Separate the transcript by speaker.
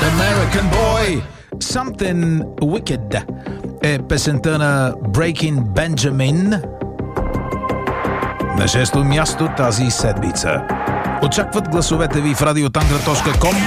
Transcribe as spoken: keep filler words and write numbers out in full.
Speaker 1: American Boy, Something Wicked е песента на Breaking Benjamin. На шесто място тази седмица. Очакват гласовете ви в радиотангра точка ком.